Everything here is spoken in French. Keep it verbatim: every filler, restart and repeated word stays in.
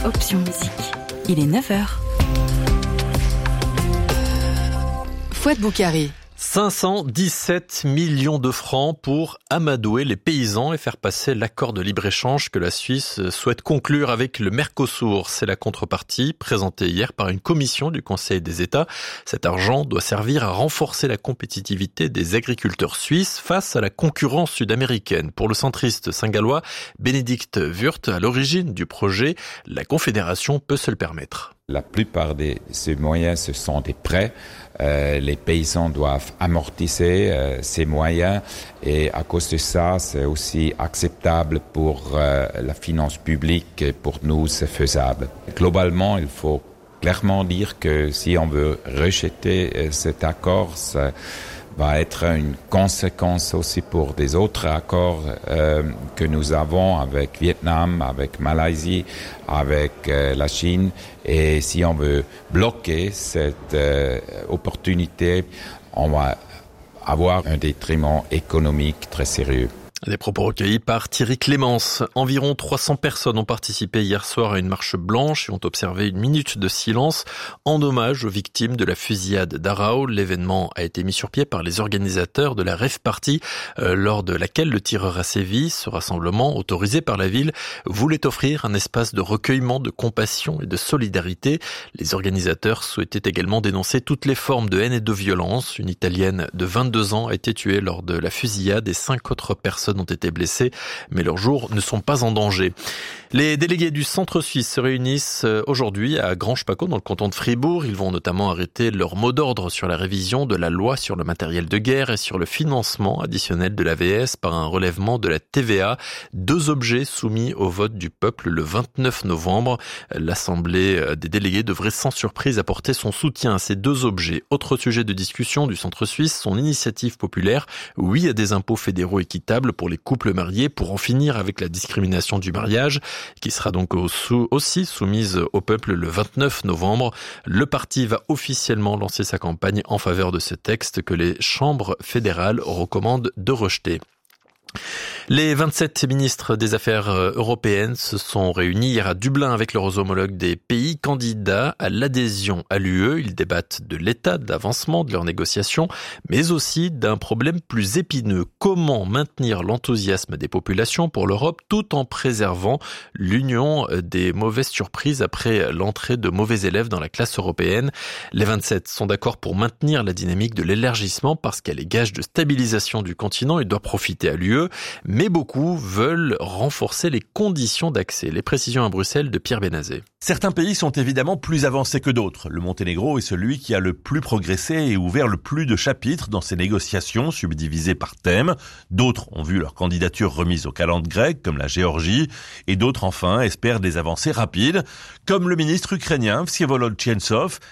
Option Musique. Il est neuf heures. Fouad Boukari. cinq cent dix-sept millions de francs pour amadouer les paysans et faire passer l'accord de libre-échange que la Suisse souhaite conclure avec le Mercosur. C'est la contrepartie présentée hier par une commission du Conseil des États. Cet argent doit servir à renforcer la compétitivité des agriculteurs suisses face à la concurrence sud-américaine. Pour le centriste saint-gallois Bénédicte Wurth, à l'origine du projet, la Confédération peut se le permettre. La plupart de ces moyens, ce sont des prêts. Euh, les paysans doivent amortir euh, ces moyens et à cause de ça, c'est aussi acceptable pour euh, la finance publique et pour nous, c'est faisable. Globalement, il faut clairement dire que si on veut rejeter euh, cet accord, ça va être une conséquence aussi pour des autres accords euh, que nous avons avec Vietnam, avec Malaisie, avec euh, la Chine. Et si on veut bloquer cette euh, opportunité, on va avoir un détriment économique très sérieux. Des propos recueillis par Thierry Clémence. Environ trois cents personnes ont participé hier soir à une marche blanche et ont observé une minute de silence en hommage aux victimes de la fusillade d'Arao. L'événement a été mis sur pied par les organisateurs de la Rave Party, euh, lors de laquelle le tireur a sévi. Ce rassemblement, autorisé par la ville, voulait offrir un espace de recueillement, de compassion et de solidarité. Les organisateurs souhaitaient également dénoncer toutes les formes de haine et de violence. Une Italienne de vingt-deux ans a été tuée lors de la fusillade et cinq autres personnes ont été blessés, mais leurs jours ne sont pas en danger. Les délégués du Centre suisse se réunissent aujourd'hui à Granges-Paccot dans le canton de Fribourg. Ils vont notamment arrêter leur mot d'ordre sur la révision de la loi sur le matériel de guerre et sur le financement additionnel de l'A V S par un relèvement de la T V A. Deux objets soumis au vote du peuple le vingt-neuf novembre. L'Assemblée des délégués devrait sans surprise apporter son soutien à ces deux objets. Autre sujet de discussion du Centre suisse, son initiative populaire. Oui à des impôts fédéraux équitables pour les couples mariés pour en finir avec la discrimination du mariage, qui sera donc aussi soumise au peuple le vingt-neuf novembre. Le parti va officiellement lancer sa campagne en faveur de ce texte que les chambres fédérales recommandent de rejeter. Les vingt-sept ministres des Affaires européennes se sont réunis hier à Dublin avec leurs homologues des pays candidats à l'adhésion à l'U E. Ils débattent de l'état d'avancement de leurs négociations, mais aussi d'un problème plus épineux. Comment maintenir l'enthousiasme des populations pour l'Europe tout en préservant l'union des mauvaises surprises après l'entrée de mauvais élèves dans la classe européenne? Les vingt-sept sont d'accord pour maintenir la dynamique de l'élargissement parce qu'elle est gage de stabilisation du continent et doit profiter à l'U E. Mais beaucoup veulent renforcer les conditions d'accès. Les précisions à Bruxelles de Pierre Benazet. Certains pays sont évidemment plus avancés que d'autres. Le Monténégro est celui qui a le plus progressé et ouvert le plus de chapitres dans ses négociations subdivisées par thème. D'autres ont vu leur candidature remise aux calendes grecques, comme la Géorgie, et d'autres enfin espèrent des avancées rapides, comme le ministre ukrainien Vsevolod Tchentsov,